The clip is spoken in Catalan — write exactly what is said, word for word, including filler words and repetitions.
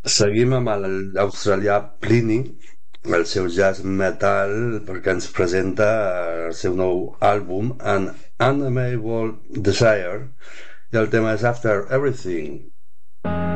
Seguim amb l'australià Plini, el seu jazz metal, perquè ens presenta el seu nou àlbum, An Unnameable Desire, i el tema és After Everything.